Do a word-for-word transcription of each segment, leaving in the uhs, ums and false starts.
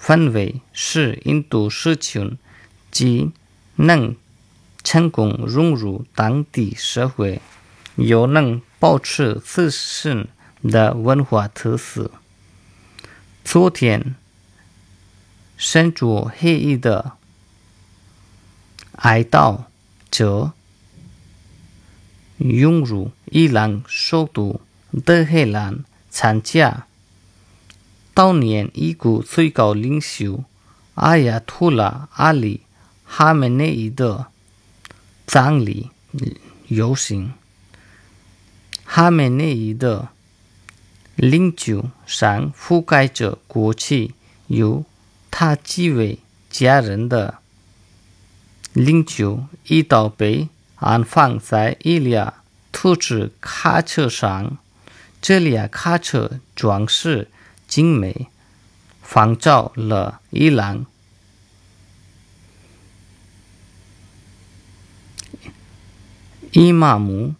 氛围使印度社群既能成功融入当地社会，又能保持自身的文化特色。昨天，身着黑衣的哀悼者涌入伊朗首都德黑兰参加悼念已故最高领袖阿亚图拉阿里哈梅内伊的葬礼游行。哈梅内伊的领袖上覆盖着国旗，由他几位家人的领袖一道被安放在一辆特制卡车上。这辆卡车装饰精美，仿照了伊朗伊玛目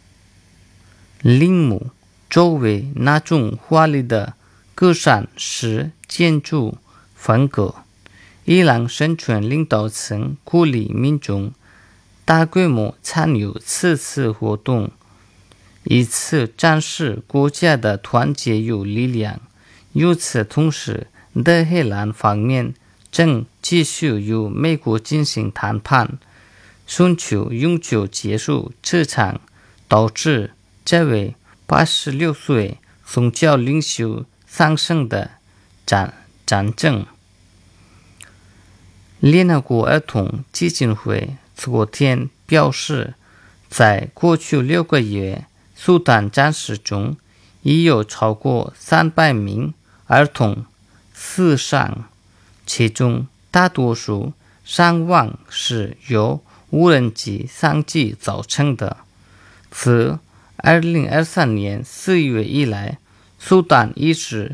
陵墓周围那种华丽的格栅式建筑风格。伊朗政权领导层鼓励民众大规模参与此次活动，以此展示国家的团结与力量。与此同时，德黑兰方面正继续与美国进行谈判，寻求永久结束这场导致这位八十六岁宗教领袖丧生的战战争。联合国儿童基金会昨天表示，在过去六个月苏丹战事中，已有超过三百名儿童死伤，其中大多数伤亡是由无人机相继造成的。自二零二三年四月以来，苏丹一直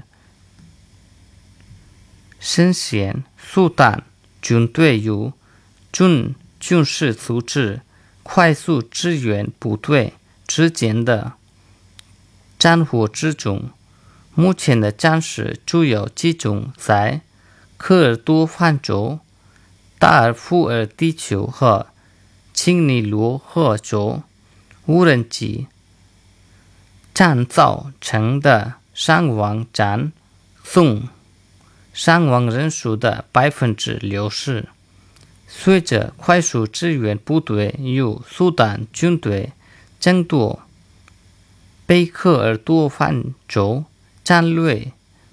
深陷苏丹军队与准军事组织快速支援部队之间的战火之中。目前的战事主要集中在科尔多范州、达尔富尔地区和青尼罗河州。无人机战造成的伤亡占总伤亡人数的百分之六十。随着快速支援部队与苏丹军队争夺北科尔多范州战略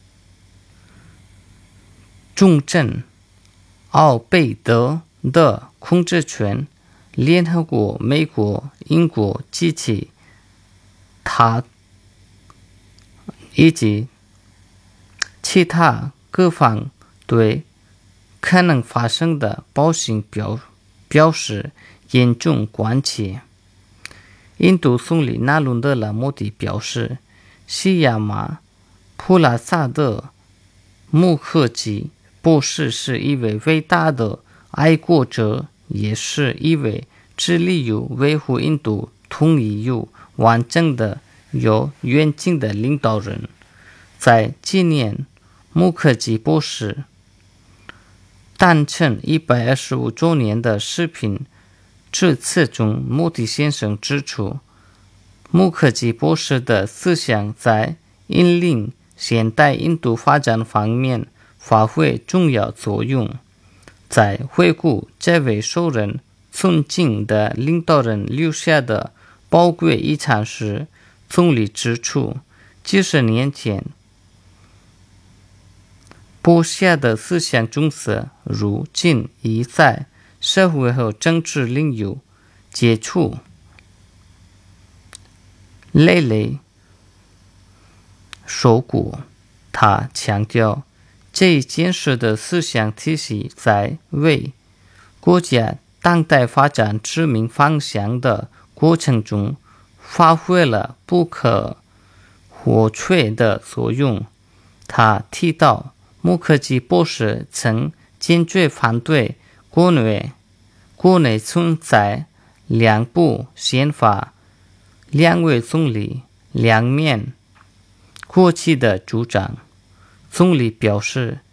重镇奥贝德的控制权，联合国、美国、英国及其他以及其他各方对可能发生的暴行表表示严重关切。印度总理纳伦德拉莫迪表示，西亚马普拉萨德穆赫吉博士是一位伟大的爱国者，也是一位致力于维护印度统一与完整的有远景的领导人。在纪念穆赫吉博士诞辰一百二十五周年的视频致辞中，莫迪先生指出，穆赫吉博士的思想在引领现代印度发展方面发挥重要作用。在回顾这位受人尊敬的领导人留下的宝贵遗产时，总理指出，几十年前播下的思想种子，如今已在社会和政治领域结出累累收果。他强调，这一建设的思想体系在为国家当代发展指明方向的过程中发挥了不可或缺的作用。他提到，穆赫吉博士曾坚决反对国内国内存在两部宪法、两位总理、两面国旗的主张。总理表示，